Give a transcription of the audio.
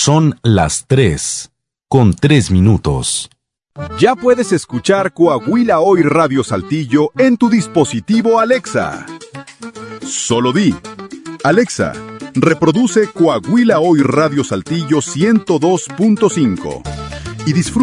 Son las 3:03. Ya puedes escuchar Coahuila Hoy Radio Saltillo en tu dispositivo Alexa. Solo di: Alexa, reproduce Coahuila Hoy Radio Saltillo 102.5 y disfruta